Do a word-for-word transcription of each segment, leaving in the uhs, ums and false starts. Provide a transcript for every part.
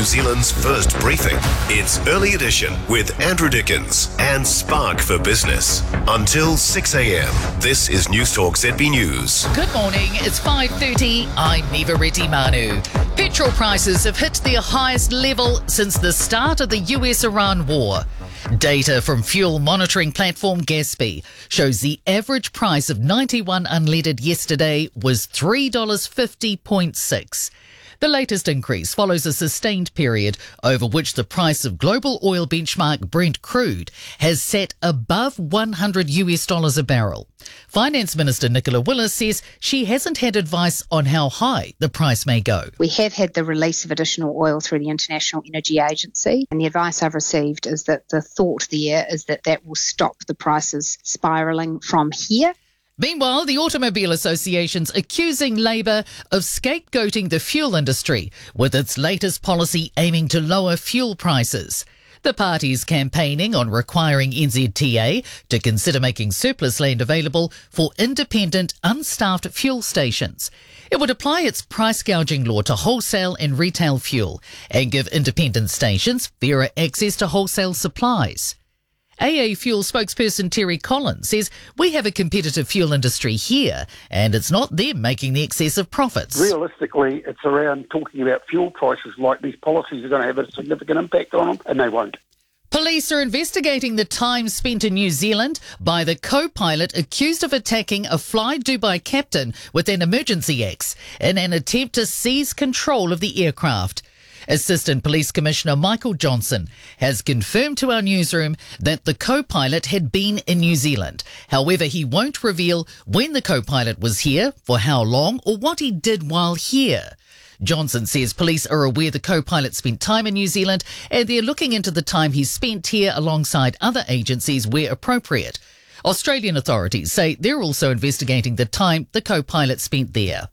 New Zealand's first briefing. It's Early Edition with Andrew Dickens and Spark for Business. Until six a.m, this is Newstalk Z B News. Good morning, it's five thirty. I'm Neva Reti Manu. Petrol prices have hit their highest level since the start of the U S Iran war. Data from fuel monitoring platform Gaspy shows the average price of ninety-one unleaded yesterday was three dollars fifty point six. The latest increase follows a sustained period over which the price of global oil benchmark Brent crude has sat above one hundred U S dollars a barrel. Finance Minister Nicola Willis says she hasn't had advice on how high the price may go. We have had the release of additional oil through the International Energy Agency, and the advice I've received is that the thought there is that that will stop the prices spiralling from here. Meanwhile, the Automobile Association's accusing Labour of scapegoating the fuel industry with its latest policy aiming to lower fuel prices. The party's campaigning on requiring N Z T A to consider making surplus land available for independent, unstaffed fuel stations. It would apply its price gouging law to wholesale and retail fuel and give independent stations fairer access to wholesale supplies. A A Fuel spokesperson Terry Collins says we have a competitive fuel industry here and it's not them making the excessive profits. Realistically, it's around talking about fuel prices like these policies are going to have a significant impact on them, and they won't. Police are investigating the time spent in New Zealand by the co-pilot accused of attacking a Fly Dubai captain with an emergency axe in an attempt to seize control of the aircraft. Assistant Police Commissioner Michael Johnson has confirmed to our newsroom that the co-pilot had been in New Zealand. However, he won't reveal when the co-pilot was here, for how long, or what he did while here. Johnson says police are aware the co-pilot spent time in New Zealand and they're looking into the time he spent here alongside other agencies where appropriate. Australian authorities say they're also investigating the time the co-pilot spent there.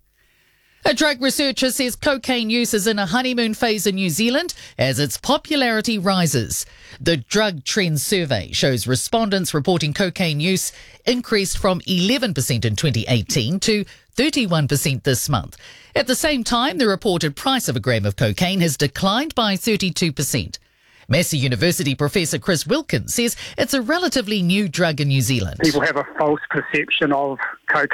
A drug researcher says cocaine use is in a honeymoon phase in New Zealand as its popularity rises. The Drug Trends Survey shows respondents reporting cocaine use increased from eleven percent in twenty eighteen to thirty-one percent this month. At the same time, the reported price of a gram of cocaine has declined by thirty-two percent. Massey University Professor Chris Wilkins says it's a relatively new drug in New Zealand. People have a false perception of cocaine